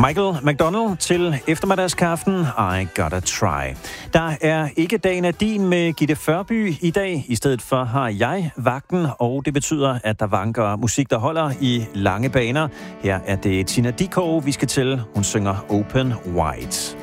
Michael McDonald til eftermiddagskaffen I Gotta Try. Der er ikke dagen af din med Gitte Førby i dag. I stedet for har jeg vagten, og det betyder, at der vanker musik, der holder i lange baner. Her er det Tina Dickow, vi skal til. Hun synger Open Wide.